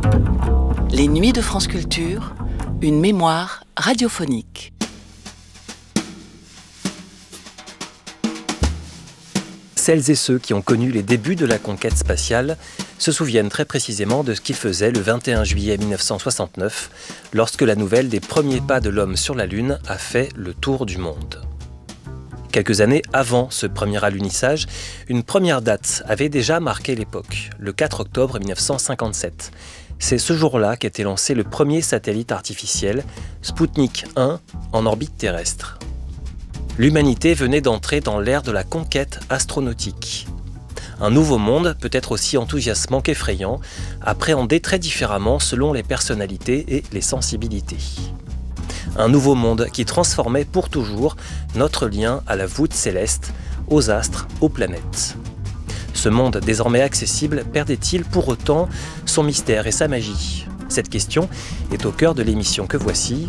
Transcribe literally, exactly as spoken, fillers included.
Les Nuits de France Culture, une mémoire radiophonique. Celles et ceux qui ont connu les débuts de la conquête spatiale se souviennent très précisément de ce qu'ils faisaient le vingt et un juillet mille neuf cent soixante-neuf, lorsque la nouvelle des premiers pas de l'homme sur la Lune a fait le tour du monde. Quelques années avant ce premier alunissage, une première date avait déjà marqué l'époque, le quatre octobre mille neuf cent cinquante-sept. C'est ce jour-là qu'était lancé le premier satellite artificiel, Sputnik un, en orbite terrestre. L'humanité venait d'entrer dans l'ère de la conquête astronautique. Un nouveau monde, peut-être aussi enthousiasmant qu'effrayant, appréhendé très différemment selon les personnalités et les sensibilités. Un nouveau monde qui transformait pour toujours notre lien à la voûte céleste, aux astres, aux planètes. Ce monde désormais accessible perdait-il pour autant son mystère et sa magie ? Cette question est au cœur de l'émission que voici,